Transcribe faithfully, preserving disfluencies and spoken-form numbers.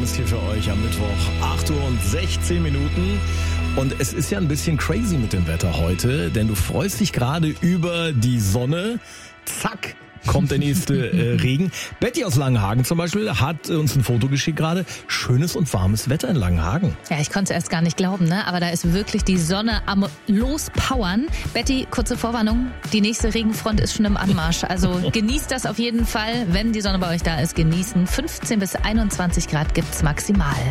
Ernst hier für euch am Mittwoch, acht Uhr und sechzehn Minuten. Und es ist ja ein bisschen crazy mit dem Wetter heute, denn du freust dich gerade über die Sonne. Zack, kommt der nächste äh, Regen. Betty aus Langenhagen zum Beispiel hat uns ein Foto geschickt gerade. Schönes und warmes Wetter in Langenhagen. Ja, ich konnte es erst gar nicht glauben, ne? Aber da ist wirklich die Sonne am Lospowern. Betty, kurze Vorwarnung, die nächste Regenfront ist schon im Anmarsch. Also genießt das auf jeden Fall, wenn die Sonne bei euch da ist. Genießen. fünfzehn bis einundzwanzig Grad gibt's maximal.